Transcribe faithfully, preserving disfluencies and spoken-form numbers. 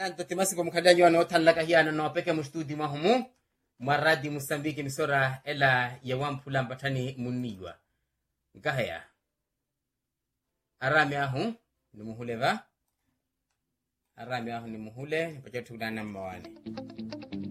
Santo timasi kwa mkadaji wa naotallaka hiana na wapeke mstudi mahumu maradi Mosambiki misora ela ya wampula mbatani muniwa nkahaya arami ahu ni muhule va arami ahu ni muhule pacha tulana mbawane